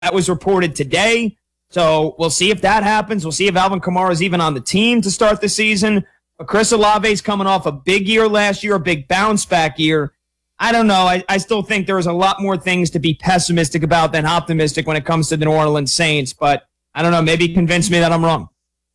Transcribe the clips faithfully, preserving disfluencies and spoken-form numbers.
That was reported today. So we'll see if that happens. We'll see if Alvin Kamara is even on the team to start the season. But Chris Olave is coming off a big year last year, a big bounce back year. I don't know. I, I still think there's a lot more things to be pessimistic about than optimistic when it comes to the New Orleans Saints. But I don't know. Maybe convince me that I'm wrong.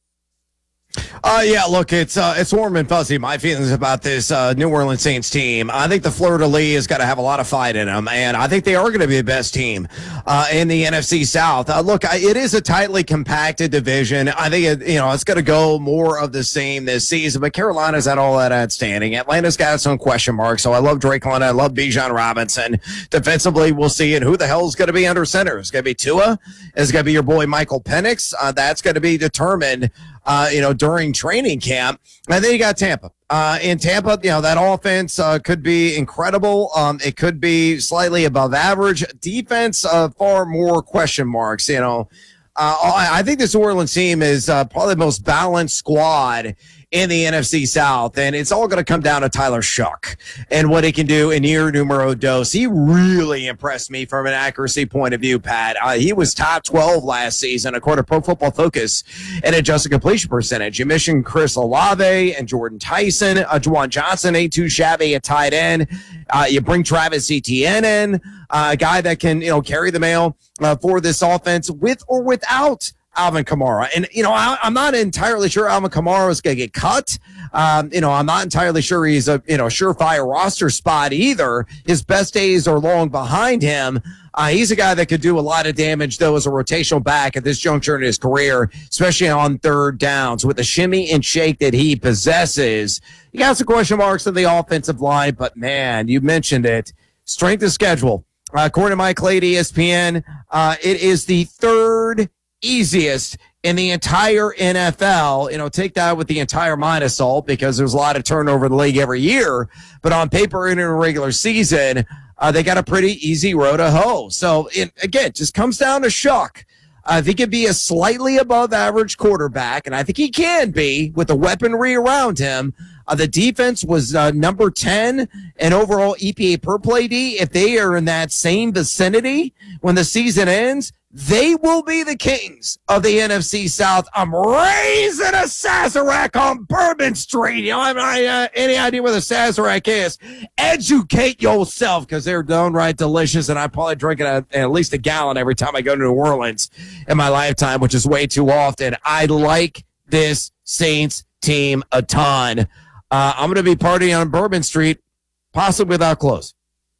Uh, yeah, look, it's uh, it's warm and fuzzy. My feelings about this uh, New Orleans Saints team. I think the Fleur-de-Lis has got to have a lot of fight in them, and I think they are going to be the best team uh, in the N F C South. Uh, look, I, it is a tightly compacted division. I think it, you know it's going to go more of the same this season. But Carolina's had all that outstanding. Atlanta's got some question marks. So I love Drake London. I love Bijan Robinson. Defensively, we'll see. And who the hell is going to be under center? Is it going to be Tua? Is it going to be your boy Michael Penix? Uh, that's going to be determined. Uh, you know, during training camp. And then you got Tampa. Uh, in Tampa, you know, that offense uh, could be incredible. Um, it could be slightly above average. Defense, uh, far more question marks, you know. Uh, I think this New Orleans team is uh, probably the most balanced squad in the N F C South, and it's all going to come down to Tyler Shuck and what he can do in year numero dos. He really impressed me from an accuracy point of view, Pat. Uh, he was top twelve last season, according to Pro Football Focus, and adjusted completion percentage. You mentioned Chris Olave and Jordan Tyson, uh, Juwan Johnson, ain't too shabby at tight end. Uh, you bring Travis Etienne in, uh, a guy that can, you know, carry the mail uh, for this offense with or without Alvin Kamara. And, you know, I, I'm not entirely sure Alvin Kamara is going to get cut. Um, you know, I'm not entirely sure he's a, you know, surefire roster spot either. His best days are long behind him. Uh, he's a guy that could do a lot of damage, though, as a rotational back at this juncture in his career, especially on third downs. With the shimmy and shake that he possesses, you got some question marks on the offensive line, but, man, you mentioned it. Strength of schedule. Uh, according to Mike Clay, E S P N, uh, it is the third easiest in the entire N F L. You know, take that with the entire minus salt because there's a lot of turnover in the league every year. But on paper in a regular season, uh, they got a pretty easy road to hoe. So, it, again, just comes down to Shuck. I think he'd be a slightly above average quarterback, and I think he can be with the weaponry around him. Uh, the defense was uh, number ten in overall E P A per play D. If they are in that same vicinity when the season ends, they will be the kings of the N F C South. I'm raising a Sazerac on Bourbon Street. You know, I have uh, any idea where the Sazerac is. Educate yourself because they're downright delicious, and I probably drink it at, at least a gallon every time I go to New Orleans in my lifetime, which is way too often. I like this Saints team a ton. Uh, I'm going to be partying on Bourbon Street, possibly without clothes.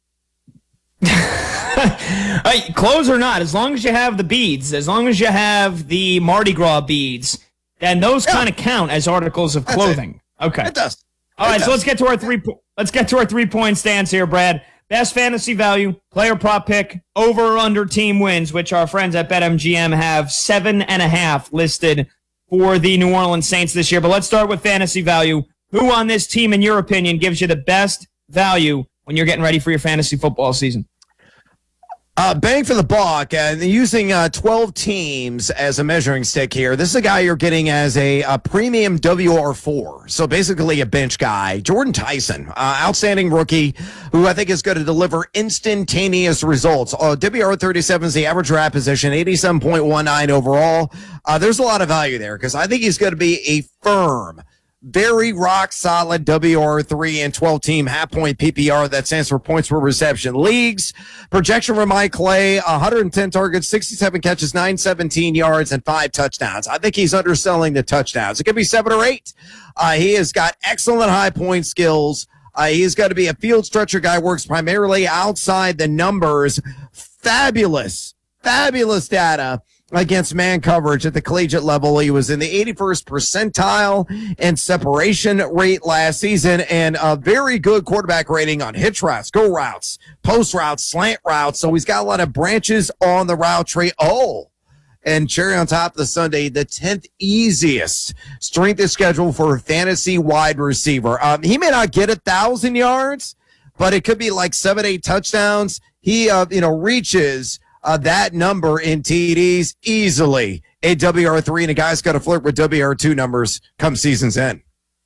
Hey, clothes or not, as long as you have the beads, as long as you have the Mardi Gras beads, then those yeah. kind of count as articles of clothing. Okay. It does. All it right, does. so let's get to our three. Let's get to our three point stance here, Brad. Best fantasy value, player prop pick, over or under team wins, which our friends at BetMGM have seven and a half listed for the New Orleans Saints this year. But let's start with fantasy value. Who on this team, in your opinion, gives you the best value when you're getting ready for your fantasy football season? Uh, bang for the buck, and uh, using uh, twelve teams as a measuring stick here. This is a guy you're getting as a, a premium W R four, so basically a bench guy. Jordan Tyson, uh, outstanding rookie, who I think is going to deliver instantaneous results. Uh, W R thirty-seven is the average draft position, eighty-seven point one nine overall. Uh, there's a lot of value there because I think he's going to be a firm, very rock solid W R three and twelve team half point P P R. That stands for points per reception leagues. Projection from Mike Clay, one hundred ten targets, sixty-seven catches, nine seventeen yards, and five touchdowns. I think he's underselling the touchdowns. It could be seven or eight. Uh, he has got excellent high point skills. Uh, he's got to be a field stretcher guy, works primarily outside the numbers. Fabulous, fabulous data against man coverage at the collegiate level. He was in the eighty-first percentile in separation rate last season, and a very good quarterback rating on hitch routes, go routes, post routes, slant routes. So he's got a lot of branches on the route tree. Oh, and cherry on top of the Sunday, the tenth easiest strength of schedule for a fantasy wide receiver. Um, he may not get a thousand yards, but it could be like seven, eight touchdowns. He, uh, you know, reaches Uh, that number in T Ds easily. A W R three, and a guy's got to flirt with W R two numbers come season's end.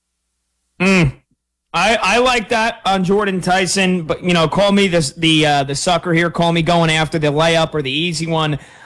Mm. I, I like that on Jordan Tyson, but, you know, call me this, the uh, the sucker here. Call me going after the layup or the easy one.